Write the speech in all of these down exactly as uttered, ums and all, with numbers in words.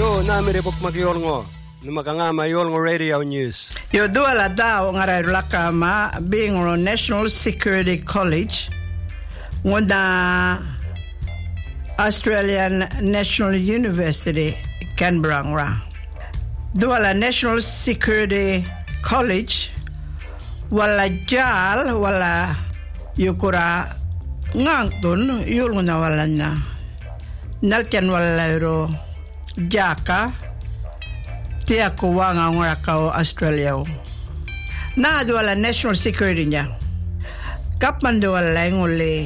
Yo namire pok makiolngo numakanga mayolngo radio news. Yo duala dao ngarai lakama being National Security College ngona Australian National University Canberra ngra. Duala National Security College wala jal wala yukura ngangtun yulnguna wala na nalken wala ro jaka tia ko wanga ngora ka Australia na duala national security nya kapman do wala ngole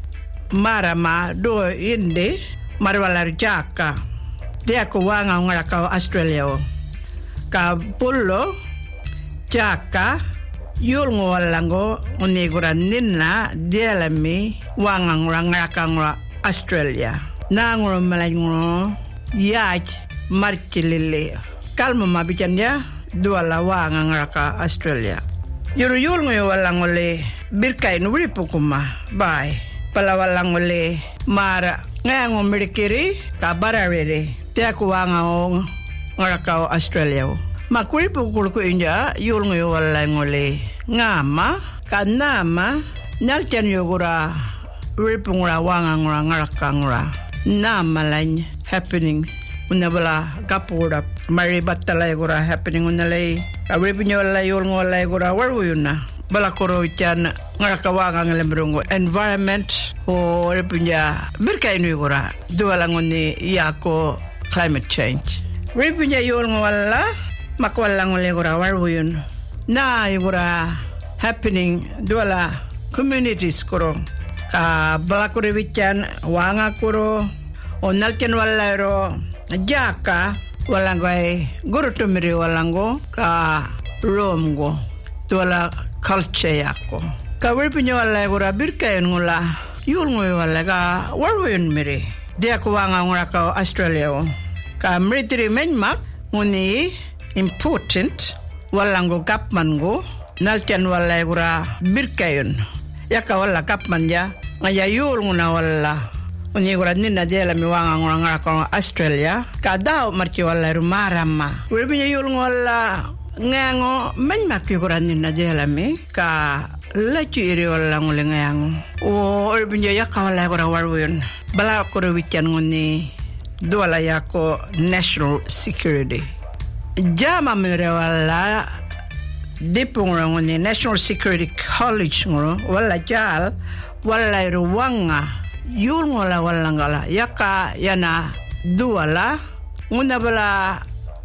marama do inde marwala jaka tia ko wanga ngora ka Australia ka pullo jaka yulngo walango unigura ninna dialami wanga ngora ka ngora Australia na ngoro malangro yaaj marchilile kalma mabijanya duala wanga ngaka Australia yuru yulngo walangole birkay no ripukuma bye pala walangole mara ngango mirikiri ka bararere te ko wanga ngaka Australia makuri pukul ko inja yulngo walangole ngama kanama nalchen yogura ripungura wanga ngaka ngara namalany happenings unabala kapura mari batala gora happening unalay awibinyo la yol ngola gora waruyuna bala koro chan ngakawaga ngalembrongo environment o repunya berkainu gora duala ngoni yako climate change repunya yol ngola makwala ngole gora waruyun na gora happening duala communities koro ka bala koro vichan wanga koro onalken walaro jaka walangoy gurutumiri walango ka romgo tola culture yako ka wirpinyo wala gura birkayen ngula yulngoy wala ka warwen miri dia ko wanga ngura ka Australia ka military menmak nguni important walango kapman go nalken wala gura birkayen yaka wala kapman ya ngaya yulnguna wala unigura nina dela mi wanga ngora ko Australia ka dao marchi wala rumarama webinya yulngola ngango menma figura nina dela mi ka lachi iri wala ngule ngango o webinya yakka wala gora warwun bala ko wiccan ngoni dola yako national security jama mere wala dipung ngoni national security college ngoro wala jal wala ruwanga yul ngola walangala yaka yana duala nguna bala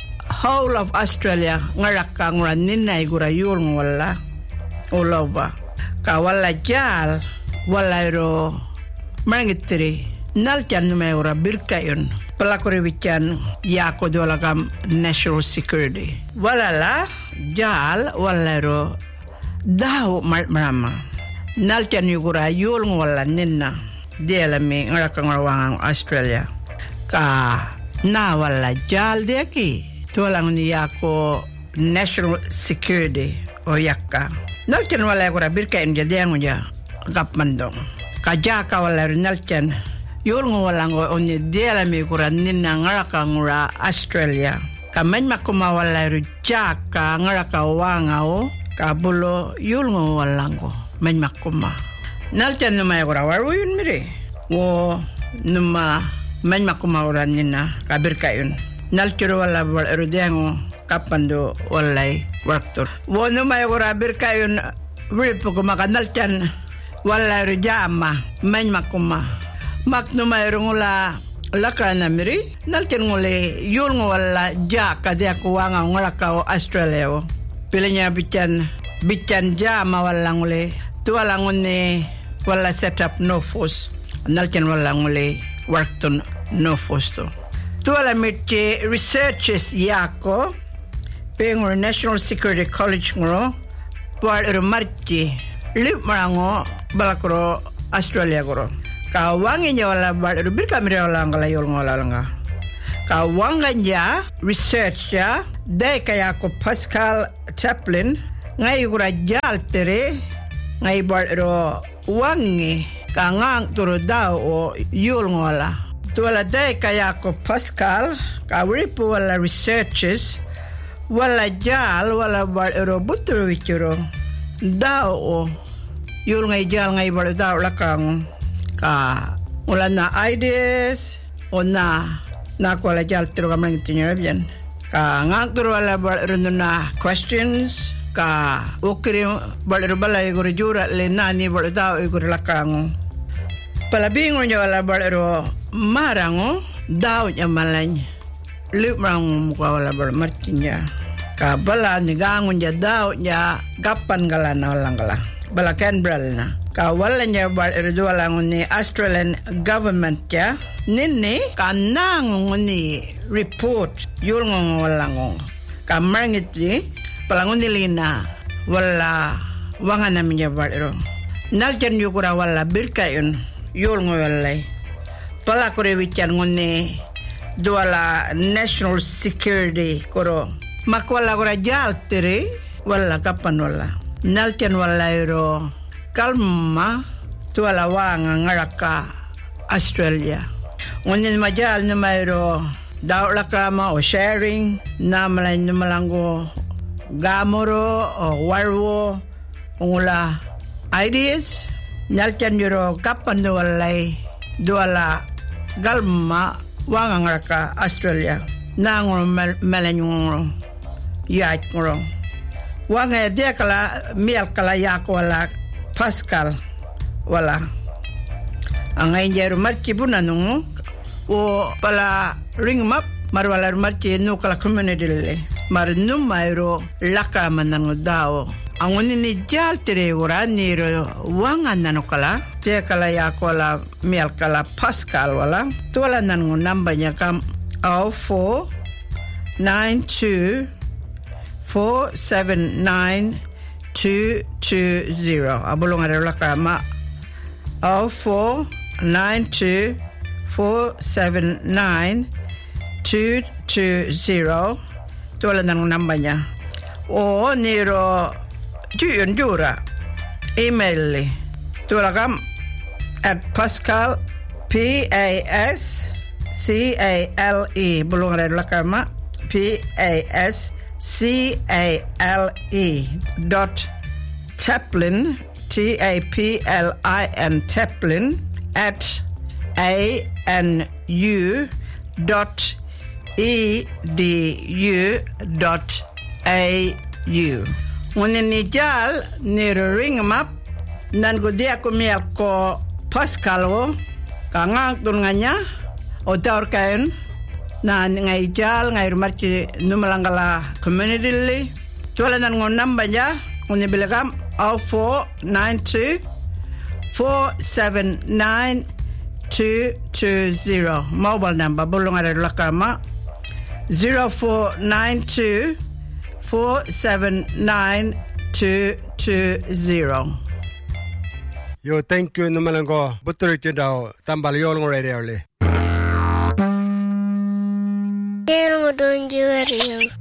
whole of Australia ngaraka ngura nina igura yul ngola all over ka wala jal wala ro mangitri nalchan numeura birkayon pelakore wichan yako dola kam national security wala la jal wala ro daw marama nalchan igura yul ngola nina dia mi ngaka ngawang Australia ka na wala jal deki tolang ni yako national security o yakka nalken wala ko birka en jade nguja kapmandong ka jaka wala nalken yul ngwala ngo on dia mi ko ninna ngaka ngura Australia ka man makuma wala jaka ngaka wanga o ka bulo yul ngwala ngo man makuma nalten no may gora waruyun mire wo numa man makuma ora nina kabir kayun naltiro wala rodengo kapando walay worktor wo numa gora bir kayun ripo ko makanaltan wala rujama man makuma mak numa rungula lakana mire nalten ngole yul ngwala jaka dia ko wanga ngoraka Australia pilenya bichan bichan jama wala ngole tuwala ngone wala set up no force nalken wala ngule workton no force to tuala mite researches yako peng National Security College ngro par marchi lip marango balakro Australia goro ka wanginya wala bar birka mire wala ngala yol ngola nga ka wanganya research ya de kaya ko Pascal Chaplin ngai gura jal tere ngai bar ro wangi kangang turu daw o yul ngola tuala day kaya ko Pascal ka ripo wala researches wala jal wala bal ero butro wichuro dao o yul ngay jal ngay bal dao lakang ka wala na ideas o na na ko wala jal tiro kamang tinya bien ka ngagro wala bal ero na questions ka ukri bal ero balay ko jura le nani bal dao ko lakang palabingon niya wala bal ero marango dao niya malanya librang mukha wala bal martinya ka bala ni gangon niya dao niya gapan gala na walang gala bala Canberra na ka wala niya bal ero wala ni Australian government ya nini ka nangon ni report yul ngong wala ngong ka marangiti palangon nilina wala wangan namin niya bal ero naljan yukura wala birka yun yul ngoyalay pala kore wichan ngone duala national security koro makwala kora jal tere wala kapan wala nalken wala iro kalma tuala wanga ngaraka Australia ngone majal na mayro daw lakama o sharing namalay numalango gamoro o warwo ngula ideas nalken yuro kapan walay duala galma wangang raka Australia nangro melanyong yak ngro wanga de kala miel kala yak wala Pascal wala angay jero marchi bunanung o pala ring map marwala marchi no kala community le mar numairo laka manang dao angoni ni jal tere ora ni wangan nano kala te kala ya kola miel kala Pascal wala tola nanu namba nya kam zero four nine two four seven nine two two zero abulong ara la kama zero four nine two four seven nine two two zero tola nanu namba nya o niro Jun jura email tuala kam at Pascal P A S C A L E belum ada lakama P A S C A L E dot Taplin T A P L I N Taplin at A N U dot E D U dot A U Ngone ni jal ni ring map nan go dia ko miel ko Pascal wo ka ngang tun nganya o tar kaen na ngai jal ngai marchi numalangala community li tola nan ngon namba ja ngone belegam zero four nine two four seven nine two two zero mobile number bulong ada lakama zero four nine two four seven nine two two zero. Yo, thank you numalango butur kidao tambal yolong radio le. Quiero un